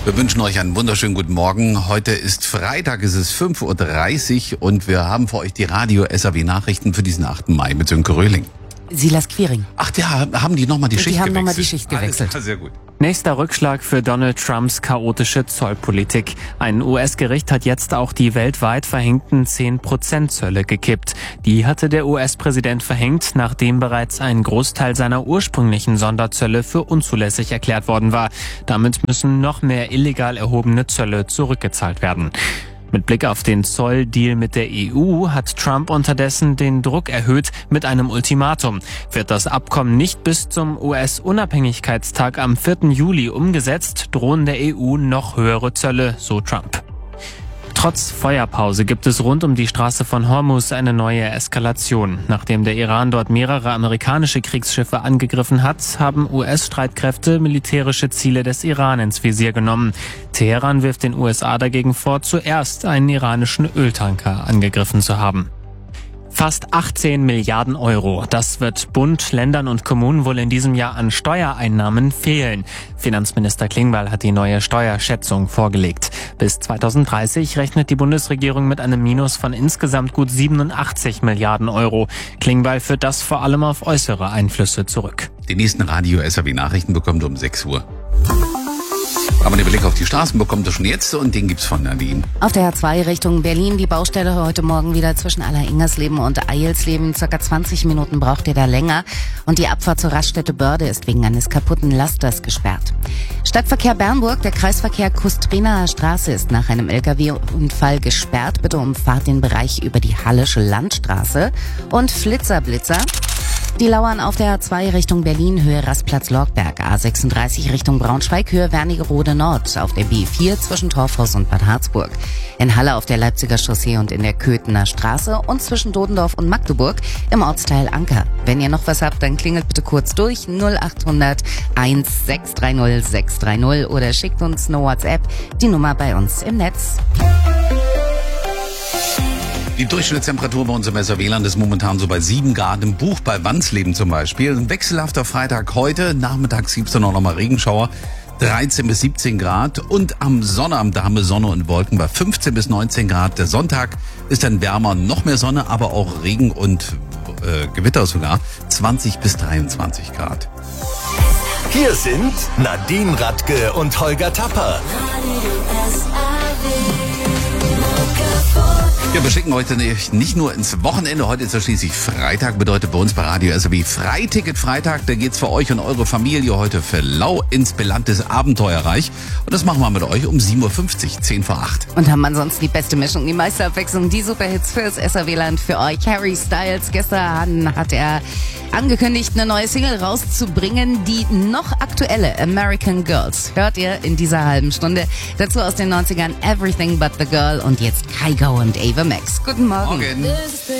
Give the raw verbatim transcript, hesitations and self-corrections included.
Wir wünschen euch einen wunderschönen guten Morgen. Heute ist Freitag, es ist fünf Uhr dreißig und wir haben für euch die Radio-S A W-Nachrichten für diesen achten Mai mit Sönke Röhling. Silas Quiring. Ach, ja, haben die nochmal die, die Schicht haben gewechselt? Die haben nochmal die Schicht gewechselt. Alles, sehr gut. Nächster Rückschlag für Donald Trumps chaotische Zollpolitik. Ein U S-Gericht hat jetzt auch die weltweit verhängten zehn Prozent Zölle gekippt. Die hatte der U S-Präsident verhängt, nachdem bereits ein Großteil seiner ursprünglichen Sonderzölle für unzulässig erklärt worden war. Damit müssen noch mehr illegal erhobene Zölle zurückgezahlt werden. Mit Blick auf den Zolldeal mit der E U hat Trump unterdessen den Druck erhöht mit einem Ultimatum. Wird das Abkommen nicht bis zum U S-Unabhängigkeitstag am vierten Juli umgesetzt, drohen der E U noch höhere Zölle, so Trump. Trotz Feuerpause gibt es rund um die Straße von Hormuz eine neue Eskalation. Nachdem der Iran dort mehrere amerikanische Kriegsschiffe angegriffen hat, haben U S-Streitkräfte militärische Ziele des Iran ins Visier genommen. Teheran wirft den U S A dagegen vor, zuerst einen iranischen Öltanker angegriffen zu haben. Fast achtzehn Milliarden Euro. Das wird Bund, Ländern und Kommunen wohl in diesem Jahr an Steuereinnahmen fehlen. Finanzminister Klingbeil hat die neue Steuerschätzung vorgelegt. Bis zweitausenddreißig rechnet die Bundesregierung mit einem Minus von insgesamt gut siebenundachtzig Milliarden Euro. Klingbeil führt das vor allem auf äußere Einflüsse zurück. Die nächsten Radio-S A W-Nachrichten bekommt ihr um sechs Uhr. Aber den Blick auf die Straßen bekommt ihr schon jetzt und den gibt's von Nadine. Auf der A zwei Richtung Berlin, die Baustelle heute Morgen wieder zwischen Aller-Ingersleben und Eilsleben. Circa zwanzig Minuten braucht ihr da länger. Und die Abfahrt zur Raststätte Börde ist wegen eines kaputten Lasters gesperrt. Stadtverkehr Bernburg, der Kreisverkehr Kustrinaer Straße ist nach einem L K W-Unfall gesperrt. Bitte umfahrt den Bereich über die Hallische Landstraße. Und Flitzerblitzer. Die lauern auf der A zwei Richtung Berlin, Höhe Rastplatz-Lorgberg, A sechsunddreißig Richtung Braunschweig, Höhe Wernigerode Nord, auf der B vier zwischen Torfhaus und Bad Harzburg, in Halle auf der Leipziger Chaussee und in der Köthener Straße und zwischen Dodendorf und Magdeburg im Ortsteil Anker. Wenn ihr noch was habt, dann klingelt bitte kurz durch null achthundert eins sechs drei null sechs drei null oder schickt uns eine WhatsApp, die Nummer bei uns im Netz. Die Durchschnittstemperatur bei uns im S A W-Land ist momentan so bei sieben Grad im Buch, bei Wandsleben zum Beispiel. Ein wechselhafter Freitag heute, nachmittags gibt's dann auch noch mal Regenschauer, dreizehn bis siebzehn Grad. Und am Sonnabend, da haben wir Sonne und Wolken bei fünfzehn bis neunzehn Grad. Der Sonntag ist dann wärmer, noch mehr Sonne, aber auch Regen und äh, Gewitter sogar, zwanzig bis dreiundzwanzig Grad. Hier sind Nadine Radke und Holger Tapper. Ja, wir schicken heute nicht nur ins Wochenende, heute ist ja schließlich Freitag, bedeutet bei uns bei Radio S A W Freiticket Freitag, da geht's für euch und eure Familie heute für lau ins Belandtes Abenteuerreich und das machen wir mit euch um sieben Uhr fünfzig, zehn vor acht. Und haben ansonsten die beste Mischung, die meiste Abwechslung, die Superhits fürs S A W-Land für euch. Harry Styles, gestern hat er angekündigt, eine neue Single rauszubringen, die noch aktuelle American Girls. Hört ihr in dieser halben Stunde. Dazu aus den neunzigern Everything But The Girl und jetzt Kygo und Ava Max. Guten Morgen. Morgen.